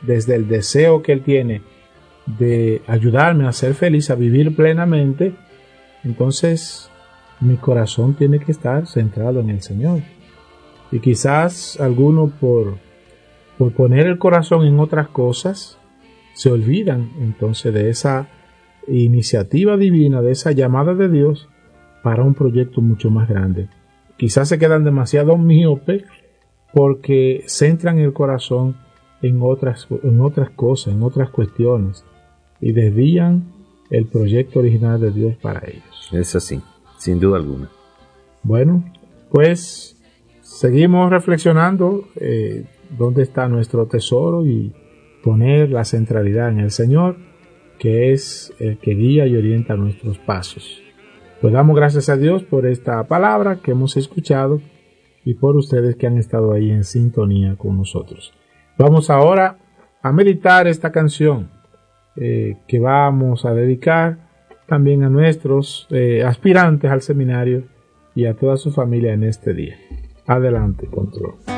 desde el deseo que Él tiene de ayudarme a ser feliz, a vivir plenamente, entonces mi corazón tiene que estar centrado en el Señor. Y quizás algunos por poner el corazón en otras cosas, se olvidan entonces de esa iniciativa divina, de esa llamada de Dios para un proyecto mucho más grande. Quizás se quedan demasiado míopes porque centran el corazón en otras cosas, en otras cuestiones, y desvían el proyecto original de Dios para ellos. Es así, sin duda alguna. Bueno, pues seguimos reflexionando dónde está nuestro tesoro y poner la centralidad en el Señor, que es el que guía y orienta nuestros pasos. Pues damos gracias a Dios por esta palabra que hemos escuchado y por ustedes que han estado ahí en sintonía con nosotros. Vamos ahora a meditar esta canción que vamos a dedicar también a nuestros aspirantes al seminario y a toda su familia en este día. Adelante, control.